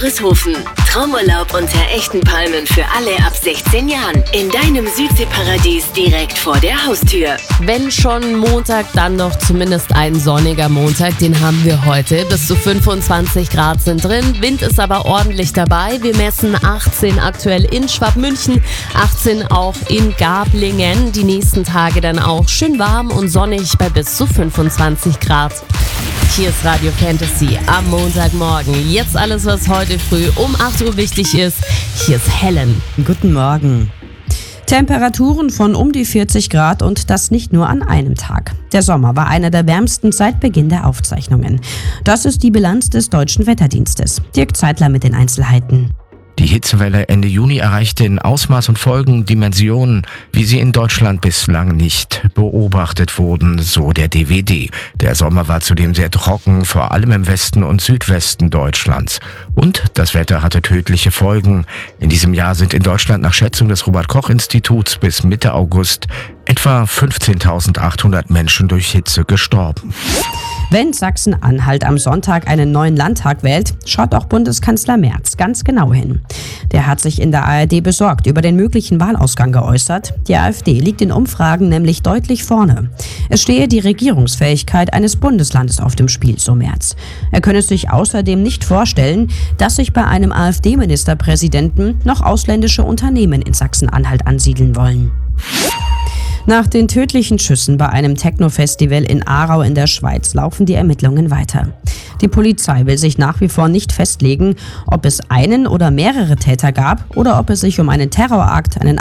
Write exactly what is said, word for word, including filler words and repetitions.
Hofen. Traumurlaub unter echten Palmen für alle ab sechzehn Jahren. In deinem Südseeparadies direkt vor der Haustür. Wenn schon Montag, dann noch zumindest ein sonniger Montag. Den haben wir heute. Bis zu fünfundzwanzig Grad sind drin. Wind ist aber ordentlich dabei. Wir messen achtzehn aktuell in Schwabmünchen, achtzehn auch in Gablingen. Die nächsten Tage dann auch schön warm und sonnig bei bis zu fünfundzwanzig Grad. Hier ist Radio Fantasy am Montagmorgen. Jetzt alles, was heute früh um acht Uhr wichtig ist. Hier ist Helen. Guten Morgen. Temperaturen von um die vierzig Grad und das nicht nur an einem Tag. Der Sommer war einer der wärmsten seit Beginn der Aufzeichnungen. Das ist die Bilanz des Deutschen Wetterdienstes. Dirk Zeitler mit den Einzelheiten. Die Hitzewelle Ende Juni erreichte in Ausmaß und Folgen Dimensionen, wie sie in Deutschland bislang nicht beobachtet wurden, so der D W D. Der Sommer war zudem sehr trocken, vor allem im Westen und Südwesten Deutschlands. Und das Wetter hatte tödliche Folgen. In diesem Jahr sind in Deutschland nach Schätzung des Robert-Koch-Instituts bis Mitte August etwa fünfzehntausendachthundert Menschen durch Hitze gestorben. Wenn Sachsen-Anhalt am Sonntag einen neuen Landtag wählt, schaut auch Bundeskanzler Merz ganz genau hin. Der hat sich in der A R D besorgt über den möglichen Wahlausgang geäußert. Die AfD liegt in Umfragen nämlich deutlich vorne. Es stehe die Regierungsfähigkeit eines Bundeslandes auf dem Spiel, so Merz. Er könne sich außerdem nicht vorstellen, dass sich bei einem AfD-Ministerpräsidenten noch ausländische Unternehmen in Sachsen-Anhalt ansiedeln wollen. Nach den tödlichen Schüssen bei einem Techno-Festival in Aarau in der Schweiz laufen die Ermittlungen weiter. Die Polizei will sich nach wie vor nicht festlegen, ob es einen oder mehrere Täter gab oder ob es sich um einen Terrorakt, einen